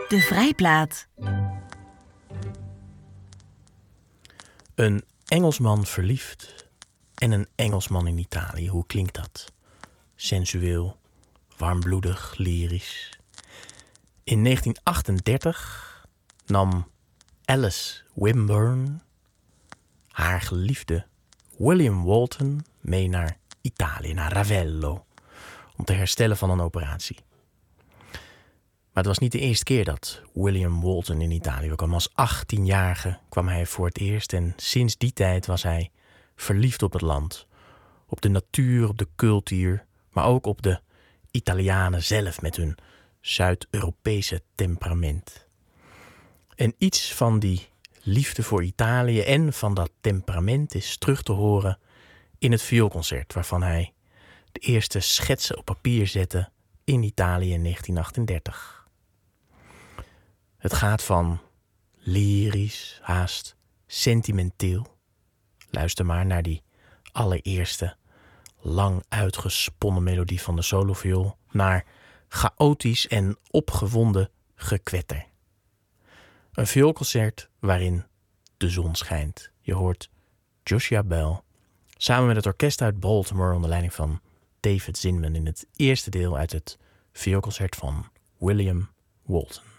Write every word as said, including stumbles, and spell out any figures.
De Vrijplaat. Een Engelsman verliefd en een Engelsman in Italië. Hoe klinkt dat? Sensueel, warmbloedig, lyrisch. In negentien achtendertig nam Alice Wimburn haar geliefde William Walton mee naar Italië, naar Ravello, om te herstellen van een operatie. Maar het was niet de eerste keer dat William Walton in Italië kwam. Als achttienjarige kwam hij voor het eerst en sinds die tijd was hij verliefd op het land. Op de natuur, op de cultuur, maar ook op de Italianen zelf met hun Zuid-Europese temperament. En iets van die liefde voor Italië en van dat temperament is terug te horen in het vioolconcert, waarvan hij de eerste schetsen op papier zette in Italië in negentien achtendertig. Het gaat van lyrisch, haast sentimenteel. Luister maar naar die allereerste lang uitgesponnen melodie van de soloviool, naar chaotisch en opgewonden gekwetter. Een vioolconcert waarin de zon schijnt. Je hoort Joshua Bell samen met het orkest uit Baltimore onder leiding van David Zinman in het eerste deel uit het vioolconcert van William Walton.